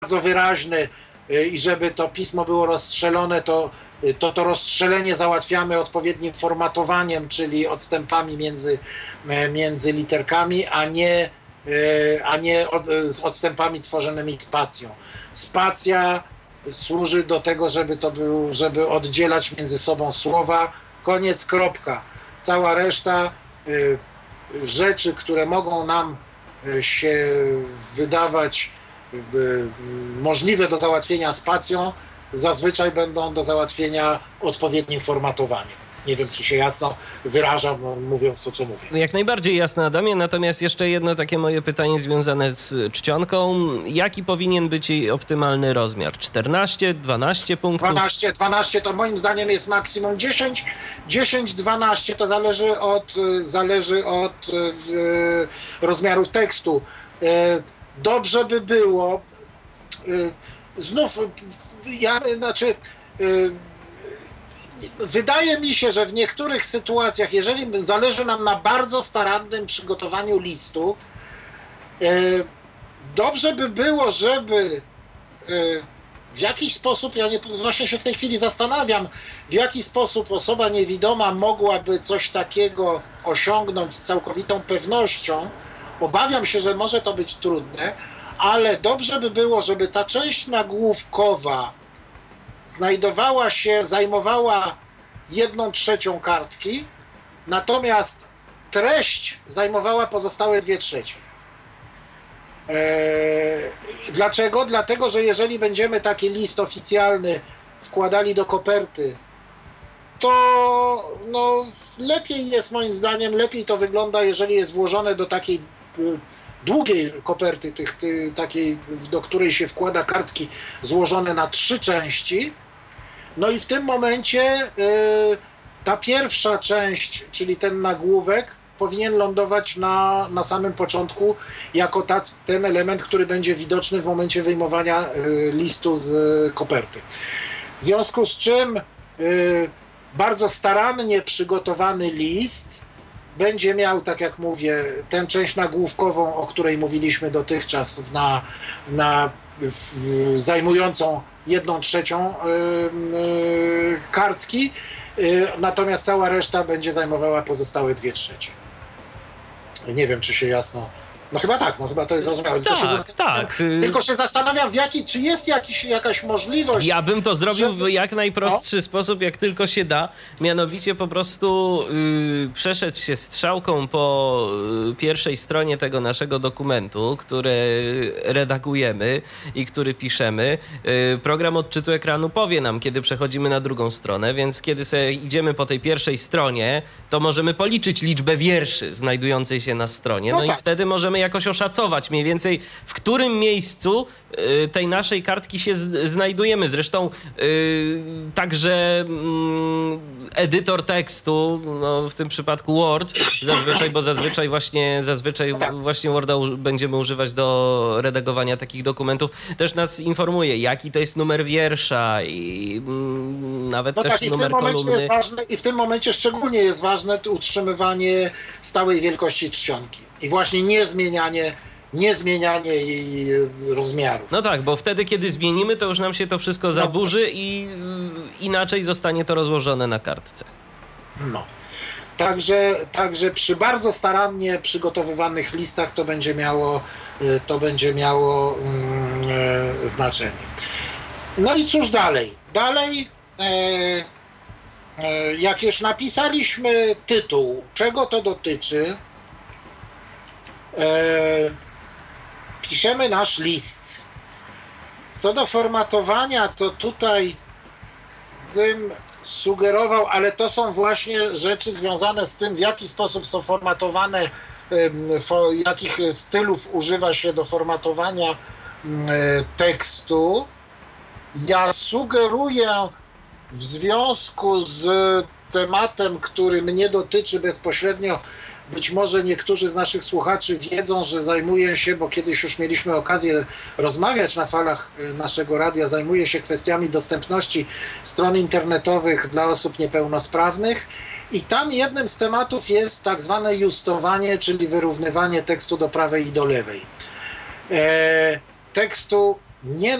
bardzo wyraźny i żeby to pismo było rozstrzelone, to rozstrzelenie załatwiamy odpowiednim formatowaniem, czyli odstępami między literkami, a nie odstępami tworzonymi spacją. Spacja służy do tego, żeby oddzielać między sobą słowa, koniec, kropka. Cała reszta rzeczy, które mogą nam się wydawać możliwe do załatwienia spacją, zazwyczaj będą do załatwienia odpowiednim formatowaniem. Nie wiem, czy się jasno wyrażam, mówiąc to, co mówię. Jak najbardziej jasno, Adamie. Natomiast jeszcze jedno takie moje pytanie związane z czcionką. Jaki powinien być jej optymalny rozmiar? 14, 12 punktów? 12 to moim zdaniem jest maksimum 10. 10, 12 to zależy od rozmiaru tekstu. Dobrze by było, wydaje mi się, że w niektórych sytuacjach, jeżeli zależy nam na bardzo starannym przygotowaniu listu, dobrze by było, żeby w jakiś sposób, właśnie się w tej chwili zastanawiam, w jaki sposób osoba niewidoma mogłaby coś takiego osiągnąć z całkowitą pewnością. Obawiam się, że może to być trudne, ale dobrze by było, żeby ta część nagłówkowa zajmowała 1/3 kartki, natomiast treść zajmowała pozostałe 2/3. Dlaczego? Dlatego, że jeżeli będziemy taki list oficjalny wkładali do koperty, to lepiej jest, moim zdaniem, lepiej to wygląda, jeżeli jest włożone do takiej długiej koperty, takiej, do której się wkłada kartki złożone na 3 części. No i w tym momencie ta pierwsza część, czyli ten nagłówek, powinien lądować na samym początku jako ten element, który będzie widoczny w momencie wyjmowania listu z koperty. W związku z czym bardzo starannie przygotowany list będzie miał, tak jak mówię, tę część nagłówkową, o której mówiliśmy dotychczas, zajmującą 1/3 kartki, natomiast cała reszta będzie zajmowała pozostałe 2/3. Nie wiem, czy się jasno... chyba to jest zrozumiałe. Tylko się zastanawiam, czy jest jakaś możliwość... Ja bym to zrobił w jak najprostszy sposób, jak tylko się da. Mianowicie po prostu przeszedł się strzałką po pierwszej stronie tego naszego dokumentu, który redagujemy i który piszemy. Program odczytu ekranu powie nam, kiedy przechodzimy na drugą stronę, więc kiedy sobie idziemy po tej pierwszej stronie, to możemy policzyć liczbę wierszy znajdującej się na stronie. No i wtedy możemy jakoś oszacować mniej więcej, w którym miejscu tej naszej kartki się znajdujemy. Zresztą także edytor tekstu, w tym przypadku Word, zazwyczaj właśnie Worda będziemy używać do redagowania takich dokumentów, też nas informuje, jaki to jest numer wiersza i nawet też numer kolumny. I w tym momencie szczególnie jest ważne utrzymywanie stałej wielkości czcionki i właśnie nie zmienianie jej rozmiaru. No tak, bo wtedy, kiedy zmienimy, to już nam się to wszystko zaburzy i inaczej zostanie to rozłożone na kartce. Także przy bardzo starannie przygotowywanych listach to będzie miało znaczenie. No i cóż dalej? Jak już napisaliśmy tytuł, czego to dotyczy, piszemy nasz list. Co do formatowania, to tutaj bym sugerował, ale to są właśnie rzeczy związane z tym, w jaki sposób są formatowane, jakich stylów używa się do formatowania tekstu. Ja sugeruję w związku z tematem, który mnie dotyczy bezpośrednio, być może niektórzy z naszych słuchaczy wiedzą, że zajmuję się, bo kiedyś już mieliśmy okazję rozmawiać na falach naszego radia, zajmuję się kwestiami dostępności stron internetowych dla osób niepełnosprawnych i tam jednym z tematów jest tak zwane justowanie, czyli wyrównywanie tekstu do prawej i do lewej. Tekstu nie